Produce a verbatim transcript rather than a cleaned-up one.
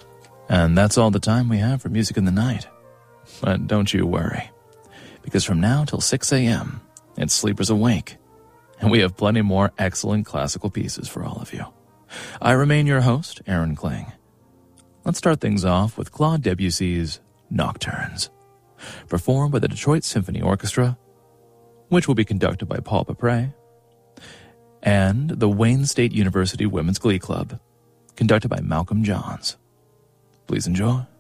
And that's all the time we have for Music in the Night. But don't you worry, because from now till six a.m., it's Sleepers Awake, and we have plenty more excellent classical pieces for all of you. I remain your host, Aaron Kling. Let's start things off with Claude Debussy's Nocturnes, performed by the Detroit Symphony Orchestra, which will be conducted by Paul Papre, and the Wayne State University Women's Glee Club, conducted by Malcolm Johns. Please enjoy.